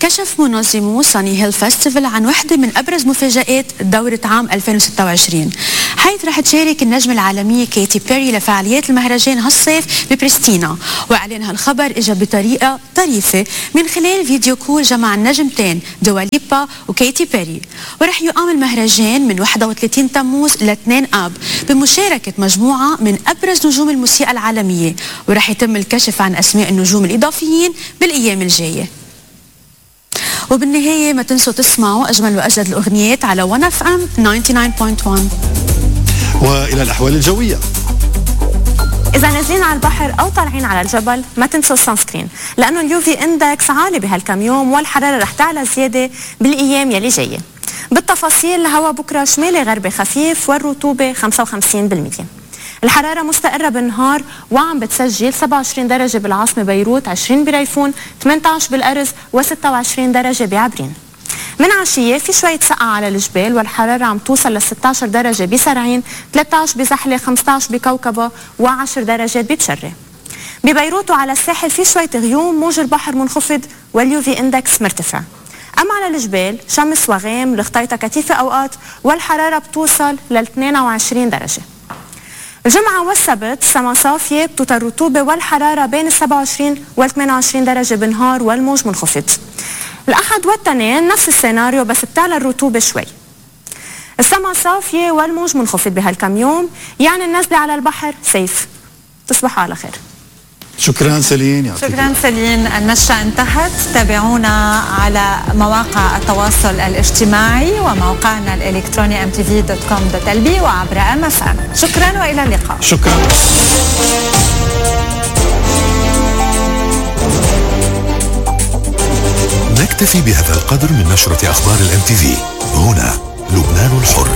كشف منظمو ساني هيل فيستيفال عن وحدة من أبرز مفاجآت دورة عام 2026، حيث رح تشارك النجمة العالمية كيتي بيري لفعاليات المهرجان هالصيف ببريستينا. وإعلان هالخبر إجا بطريقة طريفة من خلال فيديو كول جمع النجمتين دوا ليبا وكيتي بيري. ورح يقام المهرجان من 31 تموز ل 2 آب بمشاركة مجموعة من أبرز نجوم الموسيقى العالمية، ورح يتم الكشف عن أسماء النجوم الإضافيين بالأيام الجاية. وبالنهاية ما تنسوا تسمعوا أجمل وأجدد الأغنيات على 1FM 99.1. وإلى الأحوال الجوية. إذا نازلين على البحر أو طالعين على الجبل ما تنسوا السان سكرين، لأنه اليو في اندكس عالي بهالكم يوم والحرارة رح تعلى زيادة بالأيام يلي جاية. بالتفاصيل الهواء بكرة شمالي غربي خفيف والرطوبة 55%. الحرارة مستقرة بالنهار وعم بتسجل 27 درجة بالعاصمة بيروت، 20 بريفون، 18 بالأرز و26 درجة بعبرين. من عشية في شوية سقعة على الجبال والحرارة عم توصل ل 16 درجة بسرعين، 13 بزحلة، 15 بكوكبة و10 درجات ببشرة. ببيروت وعلى الساحل في شوية غيوم، موج البحر منخفض واليو في اندكس مرتفع. أما على الجبال شمس وغيم، الخطيطة كثيفة أوقات والحرارة بتوصل ل 22 درجة. الجمعة والسبت سما صافية، بتوصل الرطوبة والحرارة بين 27 و 28 درجة بالنهار والموج منخفض. الأحد والتنين نفس السيناريو بس بتعلى الرطوبة شوي. السما صافية والموج منخفض بهالكم يوم، يعني النزلة على البحر سيف. تصبحوا على خير. شكرا سلين. شكرا سلين. النشرة انتهت. تابعونا على مواقع التواصل الاجتماعي وموقعنا الإلكتروني mtv.com.lb وعبر MFM. شكرا وإلى اللقاء. شكرا. نكتفي بهذا القدر من نشرة أخبار الMTV. هنا لبنان الحر.